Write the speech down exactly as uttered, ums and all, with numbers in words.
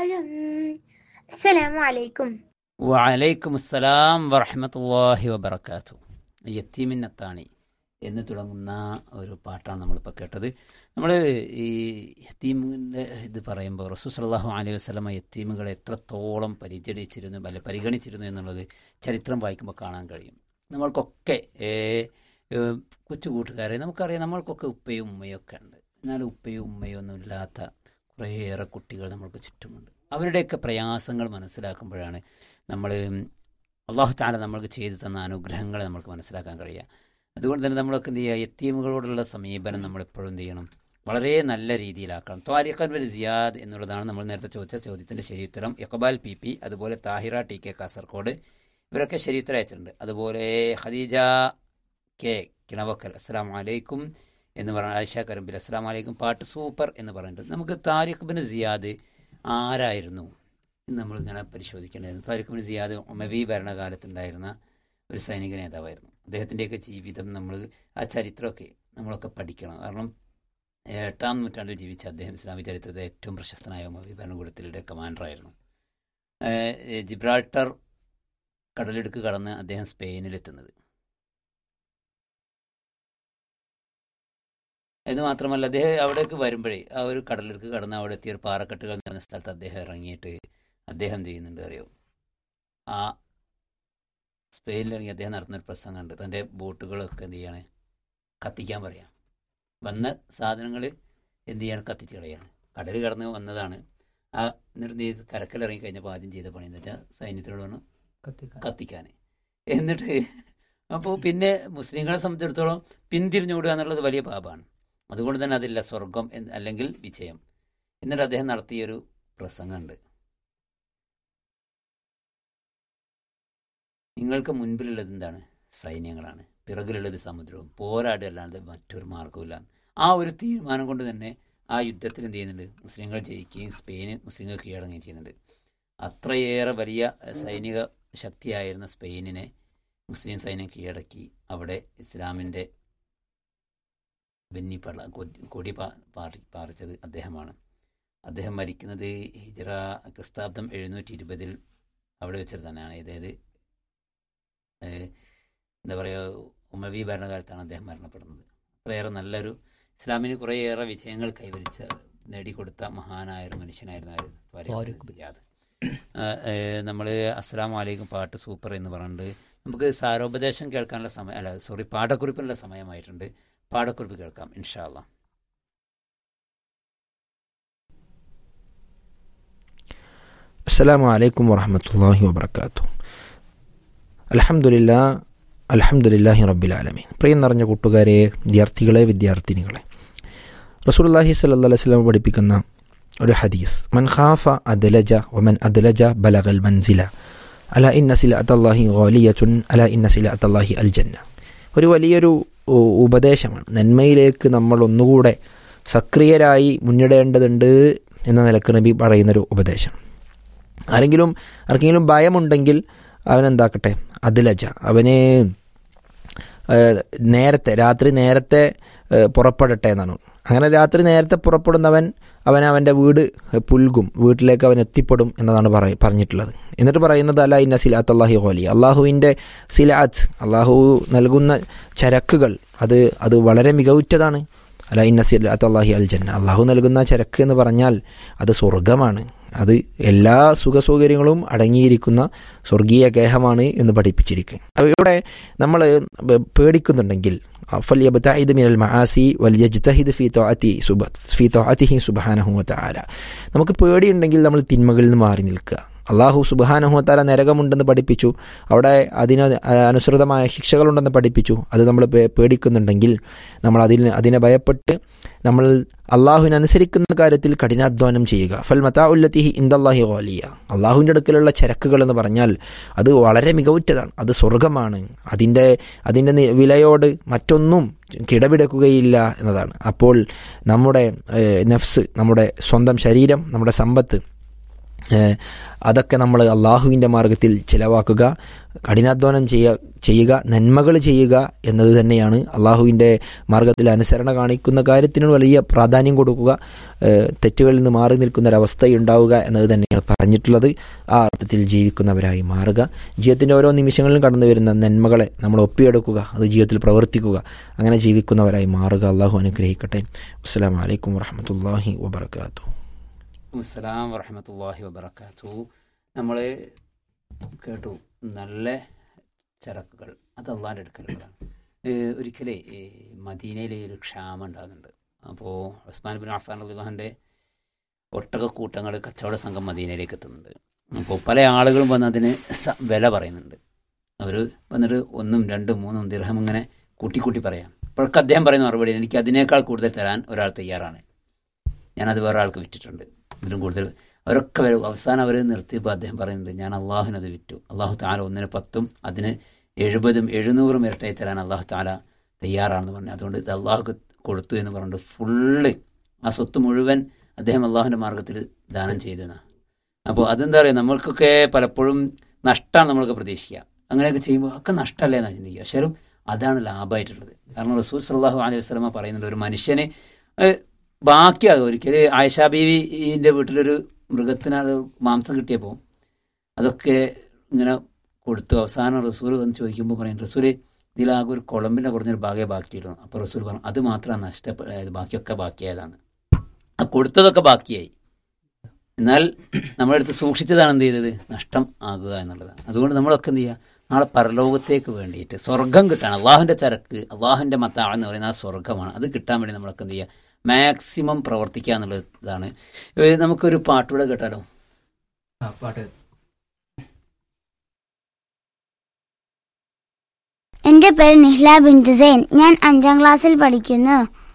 താരം. അസ്സലാമു അലൈക്കും. വഅലൈക്കും അസ്സലാം വറഹ്മത്തുള്ളാഹി വബറകാതുഹു. യത്തീമിന്നത്താണി എന്ന് തുടങ്ങുന്ന ഒരു പാട്ടാണ് നമ്മളിപ്പോൾ കേട്ടത്. നമ്മൾ ഈ യത്തീമിൻ്റെ ഇത് പറയുമ്പോൾ റസൂൽ സല്ലല്ലാഹു അലൈഹി വസല്ലമ യത്തീമുകളെ എത്രത്തോളം പരിചരിച്ചിരുന്നു അല്ലെ പരിഗണിച്ചിരുന്നു എന്നുള്ളത് ചരിത്രം വായിക്കുമ്പോൾ കാണാൻ കഴിയും. നമ്മൾക്കൊക്കെ കൊച്ചു കൂട്ടുകാരെ നമുക്കറിയാം, നമ്മൾക്കൊക്കെ ഉപ്പയും ഉമ്മയും ഒക്കെ ഉണ്ട്. എന്നാൽ ഉപ്പയും ഉമ്മയും ഒന്നും ഇല്ലാത്ത കുറേയേറെ കുട്ടികൾ നമ്മൾക്ക് ചുറ്റുമുണ്ട്. അവരുടെയൊക്കെ പ്രയാസങ്ങൾ മനസ്സിലാക്കുമ്പോഴാണ് നമ്മൾ അല്ലാഹു തആല നമ്മൾക്ക് ചെയ്തു തന്ന അനുഗ്രഹങ്ങളെ നമ്മൾക്ക് മനസ്സിലാക്കാൻ കഴിയുക. അതുകൊണ്ട് തന്നെ നമ്മളൊക്കെ എന്ത് ചെയ്യുക, യത്തീമുകളോടുള്ള സമീപനം നമ്മളെപ്പോഴും എന്ത് ചെയ്യണം, വളരെ നല്ല രീതിയിലാക്കണം. ത്വാരിഖ് ബിൻ സിയാദ് എന്നുള്ളതാണ് നമ്മൾ നേരത്തെ ചോദിച്ച ചോദ്യത്തിൻ്റെ ശരിയുത്തരം. ഇഖ്ബാൽ പി പി, അതുപോലെ താഹിറ ടി കെ കാസർഗോഡ്, ഇവരൊക്കെ ശരിയുത്തരം അയച്ചിട്ടുണ്ട്. അതുപോലെ ഖദീജ കെ കിണവക്കൽ അസ്സലാമു അലൈക്കും എന്ന് പറഞ്ഞ ആയിഷ കരമ്പിൽ അസ്സലാമു അലൈക്കും, പാട്ട് സൂപ്പർ എന്ന് പറഞ്ഞിട്ടുണ്ട്. നമുക്ക് താരിഖ് ബിൻ സിയാദ് ആരായിരുന്നു എന്ന് നമ്മളിങ്ങനെ പരിശോധിക്കേണ്ടതായിരുന്നു. താരിഖ് ബിൻ സിയാദ് ഉമവി ഭരണകാലത്തുണ്ടായിരുന്ന ഒരു സൈനിക നേതാവായിരുന്നു. അദ്ദേഹത്തിൻ്റെയൊക്കെ ജീവിതം നമ്മൾ ആ ചരിത്രമൊക്കെ നമ്മളൊക്കെ പഠിക്കണം. കാരണം എട്ടാം നൂറ്റാണ്ടിൽ ജീവിച്ച അദ്ദേഹം ഇസ്ലാമിക ചരിത്രത്തിലെ ഏറ്റവും പ്രശസ്തനായ ഉമവി ഭരണകൂടത്തിലെ കമാൻഡറായിരുന്നു. ജിബ്രാൾട്ടർ കടലിടുക്ക് കടന്ന് അദ്ദേഹം സ്പെയിനിലെത്തുന്നത്. എന്ന് മാത്രമല്ല, അദ്ദേഹം അവിടേക്ക് വരുമ്പോഴേ ആ ഒരു കടലിലേക്ക് കടന്ന് അവിടെ എത്തിയ ഒരു പാറക്കെട്ടുകൾ നിറഞ്ഞ സ്ഥലത്ത് അദ്ദേഹം ഇറങ്ങിയിട്ട് അദ്ദേഹം ചെയ്യുന്നുണ്ട് അറിയോ, ആ സ്പെയിനിലിറങ്ങി അദ്ദേഹം നടത്തുന്നൊരു പ്രസംഗമുണ്ട്. തൻ്റെ ബോട്ടുകളൊക്കെ എന്ത് ചെയ്യാണ്, കത്തിക്കാൻ പറയാം. വന്ന സാധനങ്ങൾ എന്ത് ചെയ്യാണ്, കത്തിച്ച് കളയാണ്. കടൽ കടന്ന് വന്നതാണ്. ആ എന്നിട്ട് കരക്കലിറങ്ങി കഴിഞ്ഞപ്പോൾ ആദ്യം ചെയ്ത പണി എന്ന് വെച്ചാൽ സൈന്യത്തിനോട് പറഞ്ഞു കത്തിക്കാൻ. എന്നിട്ട് അപ്പോൾ പിന്നെ മുസ്ലിങ്ങളെ സംബന്ധിച്ചിടത്തോളം പിന്തിരിഞ്ഞുകൂടുക എന്നുള്ളത് വലിയ പാപമാണ്. അതുകൊണ്ട് തന്നെ അതില്ല സ്വർഗം അല്ലെങ്കിൽ വിജയം. എന്നിട്ട് അദ്ദേഹം നടത്തിയൊരു പ്രസംഗമുണ്ട്. നിങ്ങൾക്ക് മുൻപിലുള്ളത് എന്താണ്? സൈന്യങ്ങളാണ്. പിറകിലുള്ളത് സമുദ്രവും. പോരാടുക അല്ലാണ്ട് മറ്റൊരു മാർഗവുമില്ല. ആ ഒരു തീരുമാനം കൊണ്ട് തന്നെ ആ യുദ്ധത്തിൽ എന്ത് ചെയ്യുന്നുണ്ട്, മുസ്ലിങ്ങൾ ജയിക്കുകയും സ്പെയിന് മുസ്ലിങ്ങൾ കീഴടങ്ങുകയും ചെയ്യുന്നുണ്ട്. അത്രയേറെ വലിയ സൈനിക ശക്തിയായിരുന്ന സ്പെയിനിനെ മുസ്ലിം സൈന്യം കീഴടക്കി അവിടെ ഇസ്ലാമിൻ്റെ വെന്നി പള്ള കൊടി പാറി പാറിച്ചത് അദ്ദേഹമാണ്. അദ്ദേഹം മരിക്കുന്നത് ഹിജ്റ ക്രിസ്താബ്ദം എഴുന്നൂറ്റി ഇരുപതിൽ അവിടെ വെച്ചിട്ട് തന്നെയാണ്. അതായത് എന്താ പറയുക, ഉമവി ഭരണകാലത്താണ് അദ്ദേഹം മരണപ്പെടുന്നത്. അത്രയേറെ നല്ലൊരു ഇസ്ലാമിന് കുറേയേറെ വിജയങ്ങൾ കൈവരിച്ച നേടിക്കൊടുത്ത മഹാനായ ഒരു മനുഷ്യനായിരുന്നു താരിഖ് സിയാദ്. നമ്മൾ അസ്സലാമു അലൈക്കും പാട്ട് സൂപ്പർ എന്ന് പറഞ്ഞിട്ട് നമുക്ക് സാരോപദേശം കേൾക്കാനുള്ള സമയം, അല്ല സോറി പാഠക്കുറിപ്പിനുള്ള സമയമായിട്ടുണ്ട്. പാഠക്കുറിപ്പ് കേൾക്കാം ഇൻഷാ അല്ലാഹ്. അസ്സലാമു അലൈക്കും വറഹ്മത്തുള്ളാഹി വബറകാതുഹു. അൽഹംദുലില്ലാ അൽഹംദുലില്ലാഹി റബ്ബിൽ ആലമീൻ. പ്രിയം നിറഞ്ഞ കൂട്ടുകാരെ, വിദ്യാർത്ഥികളെ, വിദ്യാർത്ഥിനികളെ, റസൂലുള്ളാഹി സ്വല്ലല്ലാഹു അലൈഹി വസല്ലം പഠിപ്പിക്കുന്ന ഒരു ഹദീസ്, മൻ ഖാഫ അദ്ലജ വമൻ അദ്ലജ ബലഗൽ മൻസില അല ഇന്ന സിലഅത്തല്ലാഹി ഗാലിയത്തുൻ അല ഇന്ന സിലഅത്തല്ലാഹി അൽ ജന്ന. ഒരു വലിയൊരു ഉപദേശമാണ്. നന്മയിലേക്ക് നമ്മൾ ഒന്നുകൂടെ സക്രിയരായി മുന്നിടേണ്ടതുണ്ട് എന്ന നിലക്ക് നബി പറയുന്നൊരു ഉപദേശം. ആരെങ്കിലും ആർക്കെങ്കിലും ഭയമുണ്ടെങ്കിൽ അവനെന്താക്കട്ടെ, അദ്ലജ, അവന് നേരത്തെ രാത്രി നേരത്തെ പുറപ്പെടട്ടെ എന്നാണ്. അങ്ങനെ രാത്രി നേരത്തെ പുറപ്പെടുന്നവൻ അവൻ അവൻ്റെ വീട് പുൽകും, വീട്ടിലേക്ക് അവൻ എത്തിപ്പെടും എന്നതാണ് പറ പറഞ്ഞിട്ടുള്ളത്. എന്നിട്ട് പറയുന്നത് അല ഇന്ന സിലാത്ത് അല്ലാഹി ഖാലി, അള്ളാഹുവിൻ്റെ സിലാത്ത്, അള്ളാഹു നൽകുന്ന ചരക്കുകൾ അത് അത് വളരെ മികവുറ്റതാണ്. അല ഇന്ന സിലാത്ത് അല്ലാഹി അൽ ജന്ന, അള്ളാഹു നൽകുന്ന ചരക്ക് എന്ന് പറഞ്ഞാൽ അത് സ്വർഗമാണ്. അത് എല്ലാ സുഖസൗകര്യങ്ങളും അടങ്ങിയിരിക്കുന്ന സ്വർഗീയ ഗേഹമാണ് എന്ന് പഠിപ്പിച്ചിരിക്കുക. ഇവിടെ നമ്മൾ പേടിക്കുന്നുണ്ടെങ്കിൽ ഫൽയബ്തഇദ് മിനൽ മആസി വൽയജ്തഹിദ് ഫീ തഅതി സുബ ഫീ തഅതിഹി സുബ്ഹാനഹു വതആല. നമുക്ക് പേടിയുണ്ടെങ്കിൽ നമ്മൾ തിന്മകളിൽ നിന്ന് മാറി നിൽക്കുക. അള്ളാഹു സുബ്ഹാനഹു വതആല നരകമുണ്ടെന്ന് പഠിപ്പിച്ചു, അവിടെ അതിന് അനുസൃതമായ ശിക്ഷകളുണ്ടെന്ന് പഠിപ്പിച്ചു. അത് നമ്മൾ പേടിക്കുന്നുണ്ടെങ്കിൽ നമ്മൾ അതിന് അതിനെ ഭയപ്പെട്ട് നമ്മൾ അള്ളാഹുവിനനുസരിക്കുന്ന കാര്യത്തിൽ കഠിനാധ്വാനം ചെയ്യുക. ഫൽ മതാഉല്ലതി ഇൻദല്ലാഹി ഗാലിയ, അള്ളാഹുവിൻ്റെ അടുക്കലുള്ള ചരക്കുകൾ എന്ന് പറഞ്ഞാൽ അത് വളരെ മികവുറ്റതാണ്, അത് സ്വർഗമാണ്. അതിൻ്റെ അതിൻ്റെ വിലയോട് മറ്റൊന്നും കിടപിടക്കുകയില്ല എന്നതാണ്. അപ്പോൾ നമ്മുടെ നഫ്സ്, നമ്മുടെ സ്വന്തം ശരീരം, നമ്മുടെ സമ്പത്ത് അതൊക്കെ നമ്മൾ അള്ളാഹുവിൻ്റെ മാർഗത്തിൽ ചിലവാക്കുക, കഠിനാധ്വാനം ചെയ്യുക ചെയ്യുക നന്മകൾ ചെയ്യുക എന്നത് തന്നെയാണ് അള്ളാഹുവിൻ്റെ മാർഗത്തിൽ അനുസരണ കാണിക്കുന്ന കാര്യത്തിനോട് വലിയ പ്രാധാന്യം കൊടുക്കുക, തെറ്റുകളിൽ നിന്ന് മാറി നിൽക്കുന്നൊരവസ്ഥയുണ്ടാവുക എന്നത് തന്നെയാണ് പറഞ്ഞിട്ടുള്ളത്. ആ അർത്ഥത്തിൽ ജീവിക്കുന്നവരായി മാറുക, ജീവിതത്തിൻ്റെ ഓരോ നിമിഷങ്ങളിലും കടന്നു വരുന്ന നന്മകളെ നമ്മൾ ഒപ്പിയെടുക്കുക, അത് ജീവിതത്തിൽ പ്രവർത്തിക്കുക, അങ്ങനെ ജീവിക്കുന്നവരായി മാറുക. അള്ളാഹു അനുഗ്രഹിക്കട്ടെ. അസ്സലാമു അലൈക്കും വറഹ്മത്തുള്ളാഹി വബറകാതുഹു. അസ്സലാം വറഹ്മത്തുള്ളാഹി വബറകാതുഹു. നമ്മൾ കേട്ടു നല്ല ചരക്കുകൾ അത് അള്ളാഹിൻ്റെ അടുക്കലുകളാണ്. ഒരിക്കലേ മദീനയിലെ ഒരു ക്ഷാമം ഉണ്ടാകുന്നുണ്ട്. അപ്പോൾ ഉസ്മാൻ ബിൻ അഫ്ഫാൻ റളിയല്ലാഹുവിൻ്റെ ഒട്ടകക്കൂട്ടങ്ങൾ കച്ചവട സംഘം മദീനയിലേക്ക് എത്തുന്നുണ്ട്. അപ്പോൾ പല ആളുകളും വന്ന് അതിന് വില പറയുന്നുണ്ട്. അവർ വന്നിട്ട് ഒന്നും രണ്ടും മൂന്നും ദിർഹം ഇങ്ങനെ കൂട്ടിക്കൂട്ടി പറയാം. അപ്പോഴൊക്കെ അദ്ദേഹം പറയുന്ന മറുപടി, എനിക്ക് അതിനേക്കാൾ കൂടുതൽ തരാൻ ഒരാൾ തയ്യാറാണ്, ഞാനത് വേറെ ആൾക്ക് വിറ്റിട്ടുണ്ട്, ഇതിലും കൂടുതൽ. അവരൊക്കെ വരും. അവസാനം അവർ നിർത്തിയപ്പോൾ അദ്ദേഹം പറയുന്നുണ്ട്, ഞാൻ അള്ളാഹുവിനത് വിറ്റു, അള്ളാഹു താല ഒന്നിന് പത്തും അതിന് എഴുപതും എഴുന്നൂറും ഇരട്ടായി തരാൻ അള്ളാഹു താല തയ്യാറാണെന്ന് പറഞ്ഞു. അതുകൊണ്ട് ഇത് അള്ളാഹുക്ക് കൊടുത്തു എന്ന് പറഞ്ഞിട്ട് ഫുള്ള് ആ സ്വത്ത് മുഴുവൻ അദ്ദേഹം അള്ളാഹുവിൻ്റെ മാർഗത്തിൽ ദാനം ചെയ്തതാണ്. അപ്പോൾ അതെന്താ പറയുക, നമ്മൾക്കൊക്കെ പലപ്പോഴും നഷ്ടമാണ് നമ്മൾക്ക് പ്രതീക്ഷിക്കുക. അങ്ങനെയൊക്കെ ചെയ്യുമ്പോൾ ഒക്കെ നഷ്ടമല്ലേ എന്നാണ് ചിന്തിക്കുക. പക്ഷേ അതാണ് ലാഭമായിട്ടുള്ളത്. കാരണം റസൂൽ സല്ലല്ലാഹു അലൈഹി വസല്ലമ പറയുന്നുണ്ട്, ഒരു മനുഷ്യന് ബാക്കിയാകും. ഒരിക്കൽ ആയിഷ ബീവിൻ്റെ വീട്ടിലൊരു മൃഗത്തിന് അത് മാംസം കിട്ടിയപ്പോൾ അതൊക്കെ ഇങ്ങനെ കൊടുത്തു. അവസാനം റസൂൽ വന്ന് ചോദിക്കുമ്പോൾ പറയും, റസൂൽ ഇതിലാകെ ഒരു കുളമ്പിൻ്റെ കുറഞ്ഞൊരു ഭാഗമേ ബാക്കിയിടുന്നു. അപ്പോൾ റസൂൽ പറഞ്ഞു, അത് മാത്രമാണ് നഷ്ടപ്പെട്ടത്, ബാക്കിയൊക്കെ ബാക്കിയായതാണ്. ആ കൊടുത്തതൊക്കെ ബാക്കിയായി. എന്നാൽ നമ്മളെടുത്ത് സൂക്ഷിച്ചതാണ് എന്ത് ചെയ്തത്, നഷ്ടം ആകുക എന്നുള്ളതാണ്. അതുകൊണ്ട് നമ്മളൊക്കെ എന്ത് ചെയ്യുക, നാളെ പരലോകത്തേക്ക് വേണ്ടിയിട്ട് സ്വർഗം കിട്ടാൻ, അള്ളാഹുവിൻ്റെ ചരക്ക്, അള്ളാഹുവിൻ്റെ മത്താ എന്ന് പറയുന്ന ആ സ്വർഗമാണ്, അത് കിട്ടാൻ വേണ്ടി നമ്മളൊക്കെ എന്ത് ചെയ്യുക, മാക്സിമം പ്രവർത്തിക്കുക എന്നുള്ളതാണ്. നമുക്കൊരു പാട്ടുകൂടെ കേട്ടാലോ? പാട്ട്. എൻ്റെ പേര് നിഹ്ല ബിൻത് സൈൻ. ഞാൻ അഞ്ചാം ക്ലാസ്സിൽ പഠിക്കുന്നു.